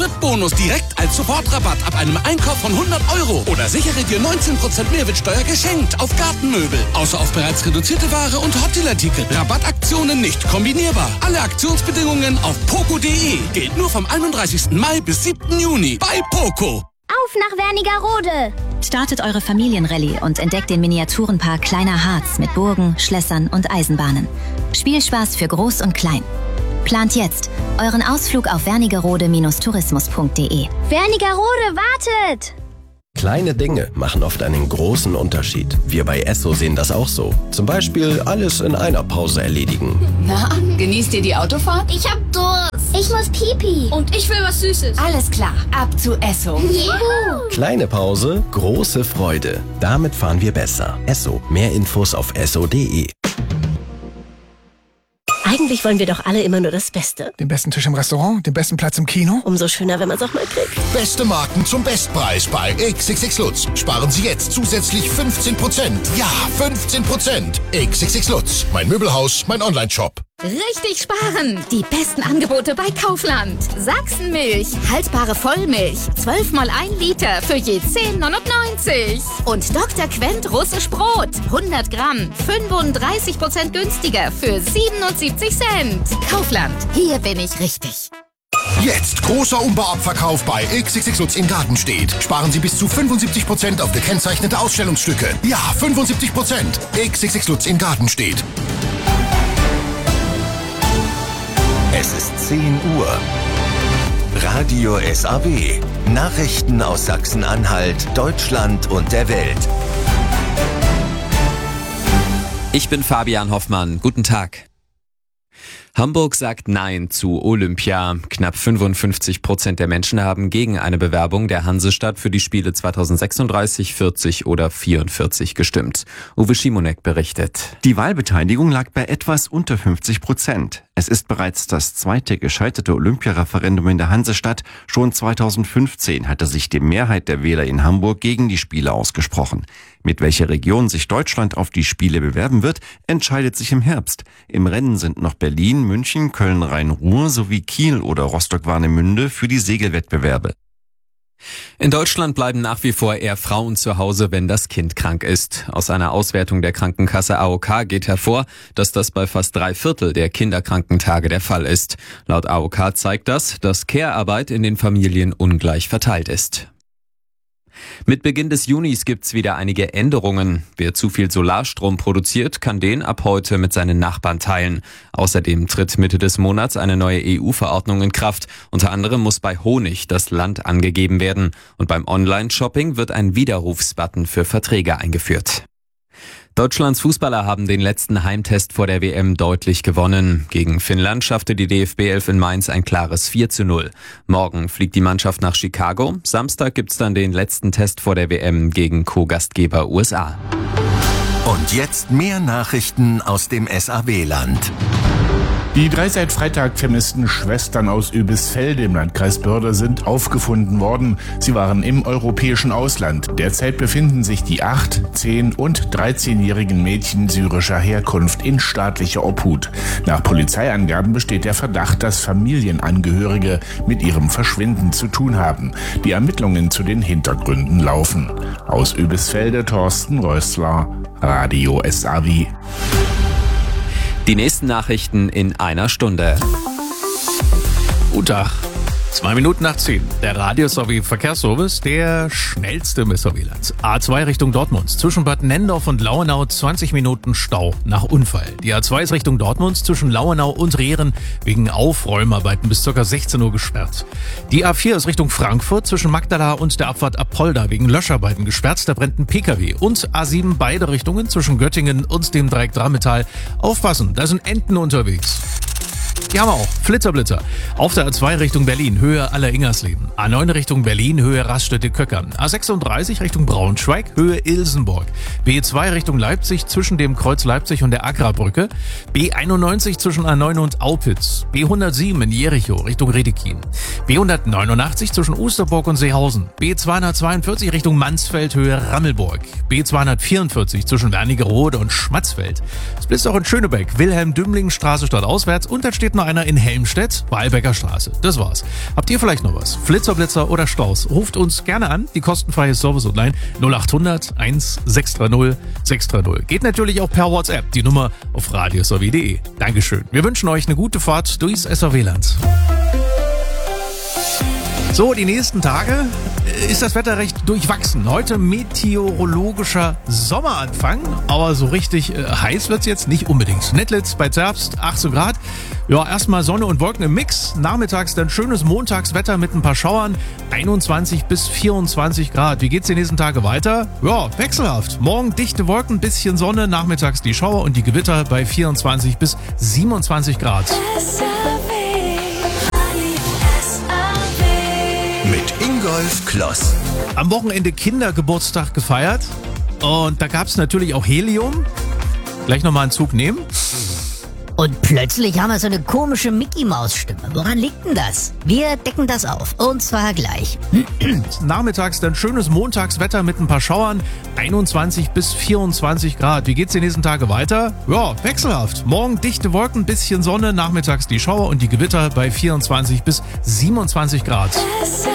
Spritbonus direkt als Sofortrabatt ab einem Einkauf von 100 € oder sichere dir 19% Mehrwertsteuer geschenkt auf Gartenmöbel. Außer auf bereits reduzierte Ware und Hotelartikel. Rabattaktionen nicht kombinierbar. Alle Aktionsbedingungen auf poco.de. Gilt nur vom 31. Mai bis 7. Juni bei Poco. Auf nach Wernigerode! Startet eure Familienrallye und entdeckt den Miniaturenpark Kleiner Harz mit Burgen, Schlössern und Eisenbahnen. Spielspaß für Groß und Klein. Plant jetzt euren Ausflug auf wernigerode-tourismus.de. Wernigerode wartet! Kleine Dinge machen oft einen großen Unterschied. Wir bei Esso sehen das auch so. Zum Beispiel alles in einer Pause erledigen. Na, genießt ihr die Autofahrt? Ich hab Durst. Ich muss pipi. Und ich will was Süßes. Alles klar, ab zu Esso. Juhu. Kleine Pause, große Freude. Damit fahren wir besser. Esso. Mehr Infos auf esso.de. Eigentlich wollen wir doch alle immer nur das Beste. Den besten Tisch im Restaurant, den besten Platz im Kino. Umso schöner, wenn man es auch mal kriegt. Beste Marken zum Bestpreis bei XXX Lutz. Sparen Sie jetzt zusätzlich 15%. Ja, 15%. XXX Lutz. Mein Möbelhaus, mein Onlineshop. Richtig sparen! Die besten Angebote bei Kaufland. Sachsenmilch, haltbare Vollmilch, 12 mal 1 Liter für je 10,99. Und Dr. Quent russisch Brot, 100 Gramm, 35% günstiger für 77 Cent. Kaufland, hier bin ich richtig. Jetzt großer Umbauabverkauf bei XXX Lutz in Gartenstedt. Sparen Sie bis zu 75% auf gekennzeichnete Ausstellungsstücke. Ja, 75%. XXX Lutz in Gartenstedt. Es ist 10 Uhr. Radio SAW. Nachrichten aus Sachsen-Anhalt, Deutschland und der Welt. Ich bin Fabian Hoffmann. Guten Tag. Hamburg sagt Nein zu Olympia. Knapp 55% der Menschen haben gegen eine Bewerbung der Hansestadt für die Spiele 2036, 40 oder 44 gestimmt. Uwe Schimonek berichtet. Die Wahlbeteiligung lag bei etwas unter 50%. Es ist bereits das zweite gescheiterte Olympiareferendum in der Hansestadt. Schon 2015 hatte sich die Mehrheit der Wähler in Hamburg gegen die Spiele ausgesprochen. Mit welcher Region sich Deutschland auf die Spiele bewerben wird, entscheidet sich im Herbst. Im Rennen sind noch Berlin, München, Köln, Rhein-Ruhr sowie Kiel oder Rostock-Warnemünde für die Segelwettbewerbe. In Deutschland bleiben nach wie vor eher Frauen zu Hause, wenn das Kind krank ist. Aus einer Auswertung der Krankenkasse AOK geht hervor, dass das bei fast 3/4 der Kinderkrankentage der Fall ist. Laut AOK zeigt das, dass Care-Arbeit in den Familien ungleich verteilt ist. Mit Beginn des Junis gibt's wieder einige Änderungen. Wer zu viel Solarstrom produziert, kann den ab heute mit seinen Nachbarn teilen. Außerdem tritt Mitte des Monats eine neue EU-Verordnung in Kraft. Unter anderem muss bei Honig das Land angegeben werden. Und beim Online-Shopping wird ein Widerrufsbutton für Verträge eingeführt. Deutschlands Fußballer haben den letzten Heimtest vor der WM deutlich gewonnen. Gegen Finnland schaffte die DFB-11 in Mainz ein klares 4:0. Morgen fliegt die Mannschaft nach Chicago. Samstag gibt's dann den letzten Test vor der WM gegen Co-Gastgeber USA. Und jetzt mehr Nachrichten aus dem SAW-Land. Die 3 seit Freitag vermissten Schwestern aus Oebisfelde im Landkreis Börde sind aufgefunden worden. Sie waren im europäischen Ausland. Derzeit befinden sich die 8-, 10- und 13-jährigen Mädchen syrischer Herkunft in staatlicher Obhut. Nach Polizeiangaben besteht der Verdacht, dass Familienangehörige mit ihrem Verschwinden zu tun haben. Die Ermittlungen zu den Hintergründen laufen. Aus Oebisfelde Thorsten Rössler, Radio SAW. Die nächsten Nachrichten in einer Stunde. Guten Tag. 2 Minuten nach 10. Der Radio SAW Verkehrsservice, der schnellste im SAW-Land. A2 Richtung Dortmund. Zwischen Bad Nendorf und Lauenau 20 Minuten Stau nach Unfall. Die A2 ist Richtung Dortmund zwischen Lauenau und Rehren wegen Aufräumarbeiten bis ca. 16 Uhr gesperrt. Die A4 ist Richtung Frankfurt zwischen Magdala und der Abfahrt Apolda wegen Löscharbeiten gesperrt. Da brennt ein PKW. Und A7 beide Richtungen zwischen Göttingen und dem Dreieck Drammetal. Aufpassen, da sind Enten unterwegs. Die haben wir auch. Flitterblitzer. Auf der A2 Richtung Berlin, Höhe Aller-Ingersleben. A9 Richtung Berlin, Höhe Raststätte-Köckern. A36 Richtung Braunschweig, Höhe Ilsenburg. B2 Richtung Leipzig zwischen dem Kreuz Leipzig und der Agrarbrücke. B91 zwischen A9 und Aupitz. B107 in Jericho Richtung Redekin. B189 zwischen Osterburg und Seehausen. B242 Richtung Mansfeld, Höhe Rammelburg. B244 zwischen Wernigerode und Schmatzfeld. Es blitzt auch in Schönebeck, Wilhelm-Dümling-Straße stadtauswärts und dann steht noch mal einer in Helmstedt, Weilbecker Straße. Das war's. Habt ihr vielleicht noch was? Flitzer, Blitzer oder Staus? Ruft uns gerne an, die kostenfreie Service-Hotline 0800 1630 630. Geht natürlich auch per WhatsApp, die Nummer auf radiosowie.de. Dankeschön. Wir wünschen euch eine gute Fahrt durchs SAW-Land. So, die nächsten Tage ist das Wetter recht durchwachsen. Heute meteorologischer Sommeranfang, aber so richtig heiß wird's jetzt nicht unbedingt. Nettlitz bei Zerbst 18 Grad. Ja, erstmal Sonne und Wolken im Mix. Nachmittags dann schönes Montagswetter mit ein paar Schauern. 21 bis 24 Grad. Wie geht's die nächsten Tage weiter? Ja, wechselhaft. Morgen dichte Wolken, bisschen Sonne, nachmittags die Schauer und die Gewitter bei 24 bis 27 Grad. Mit Ingolf Kloss. Am Wochenende Kindergeburtstag gefeiert und da gab's natürlich auch Helium. Gleich nochmal einen Zug nehmen. Und plötzlich haben wir so eine komische Mickey-Maus-Stimme. Woran liegt denn das? Wir decken das auf. Und zwar gleich. Nachmittags dann schönes Montagswetter mit ein paar Schauern. 21 bis 24 Grad. Wie geht's die nächsten Tage weiter? Ja, wechselhaft. Morgen dichte Wolken, bisschen Sonne. Nachmittags die Schauer und die Gewitter bei 24 bis 27 Grad.